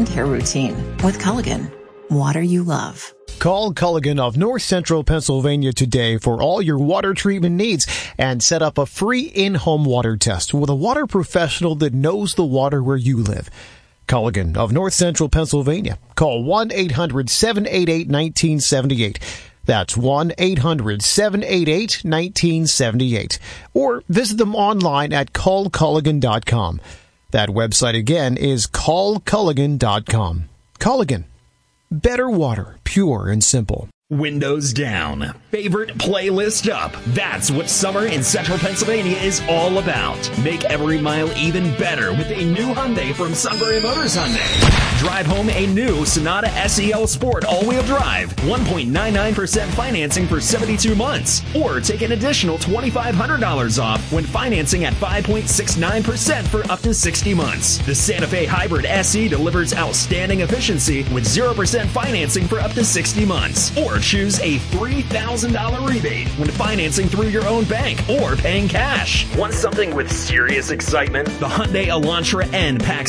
skincare routine with Culligan. Water you love. Call Culligan of North Central Pennsylvania today for all your water treatment needs and set up a free in-home water test with a water professional that knows the water where you live. Culligan of North Central Pennsylvania. Call 1-800-788-1978. That's 1-800-788-1978. Or visit them online at callculligan.com. That website again is callculligan.com. Culligan. Better water, pure and simple. Windows down. Favorite playlist up. That's what summer in Central Pennsylvania is all about. Make every mile even better with a new Hyundai from Sunbury Motors Hyundai. Drive home a new Sonata SEL Sport all-wheel drive. 1.99% financing for 72 months. Or take an additional $2,500 off when financing at 5.69% for up to 60 months. The Santa Fe Hybrid SE delivers outstanding efficiency with 0% financing for up to 60 months. Or choose a $3,000 rebate when financing through your own bank or paying cash. Want something with serious excitement? The Hyundai Elantra N packs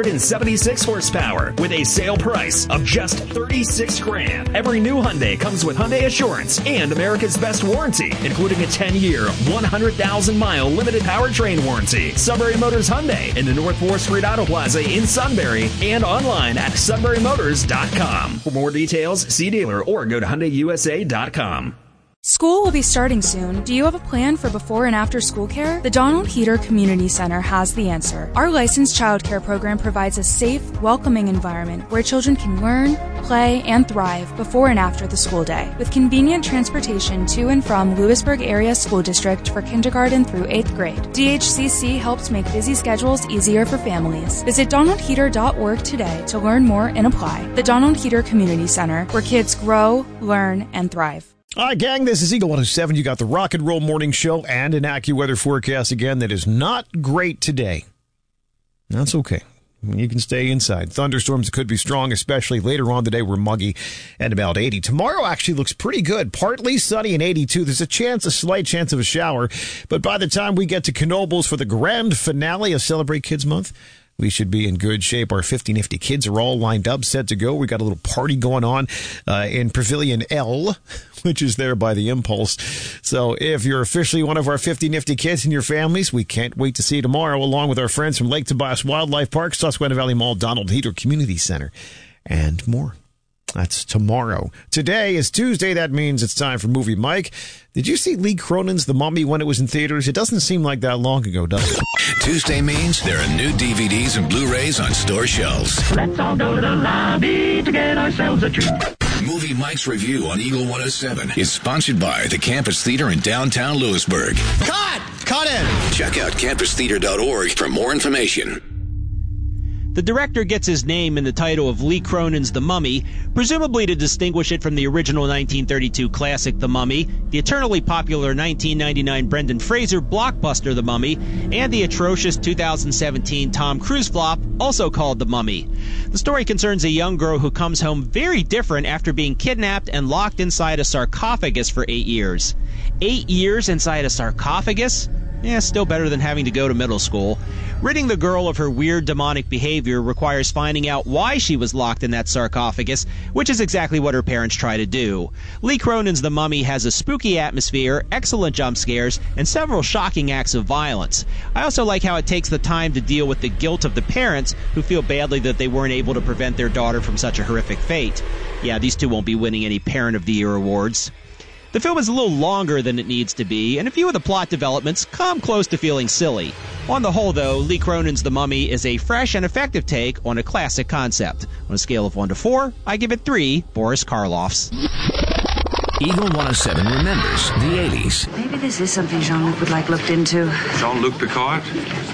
276 horsepower with a sale price of just $36,000. Every new Hyundai comes with Hyundai Assurance and America's Best Warranty, including a 10-year, 100,000-mile limited powertrain warranty. Sunbury Motors Hyundai in the North 4th Street Auto Plaza in Sunbury and online at sunburymotors.com. For more details, see dealer or go to HyundaiUSA.com. School will be starting soon. Do you have a plan for before and after school care? The Donald Heater Community Center has the answer. Our licensed childcare program provides a safe, welcoming environment where children can learn, play, and thrive before and after the school day. With convenient transportation to and from Lewisburg Area School District for kindergarten through 8th grade. DHCC helps make busy schedules easier for families. Visit donaldheater.org today to learn more and apply. The Donald Heater Community Center, where kids grow, learn, and thrive. All right, gang, this is Eagle 107. You got the Rock and Roll Morning Show and an AccuWeather forecast again that is not great today. That's okay. You can stay inside. Thunderstorms could be strong, especially later on today. We're muggy and about 80. Tomorrow actually looks pretty good. Partly sunny and 82. There's a slight chance of a shower. But by the time we get to Knoebels for the grand finale of Celebrate Kids Month, we should be in good shape. Our 50 Nifty kids are all lined up, set to go. We got a little party going on in Pavilion L, which is there by the Impulse. So if you're officially one of our 50 Nifty kids and your families, we can't wait to see you tomorrow, along with our friends from Lake Tobias Wildlife Park, Susquehanna Valley Mall, Donald Heater Community Center, and more. That's tomorrow. Today is Tuesday. That means it's time for Movie Mike. Did you see Lee Cronin's The Mummy when it was in theaters? It doesn't seem like that long ago, does it? Tuesday means there are new DVDs and Blu-rays on store shelves. Let's all go to the lobby to get ourselves a treat. Movie Mike's review on Eagle 107 is sponsored by the Campus Theater in downtown Lewisburg. Cut it! Check out campustheater.org for more information. The director gets his name in the title of Lee Cronin's The Mummy, presumably to distinguish it from the original 1932 classic The Mummy, the eternally popular 1999 Brendan Fraser blockbuster The Mummy, and the atrocious 2017 Tom Cruise flop, also called The Mummy. The story concerns a young girl who comes home very different after being kidnapped and locked inside a sarcophagus for 8 years. 8 years inside a sarcophagus? Yeah, still better than having to go to middle school. Ridding the girl of her weird demonic behavior requires finding out why she was locked in that sarcophagus, which is exactly what her parents try to do. Lee Cronin's The Mummy has a spooky atmosphere, excellent jump scares, and several shocking acts of violence. I also like how it takes the time to deal with the guilt of the parents who feel badly that they weren't able to prevent their daughter from such a horrific fate. Yeah, these two won't be winning any Parent of the Year awards. The film is a little longer than it needs to be, and a few of the plot developments come close to feeling silly. On the whole, though, Lee Cronin's The Mummy is a fresh and effective take on a classic concept. On a scale of 1 to 4, I give it 3 Boris Karloffs. Eagle 107 remembers the 80s. Maybe this is something Jean-Luc would like looked into. Jean-Luc Picard?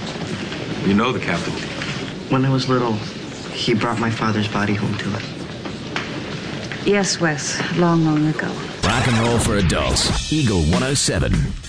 You know the captain. When I was little, he brought my father's body home to us. Yes, Wes. Long, long ago. Rock and roll for adults. Eagle 107.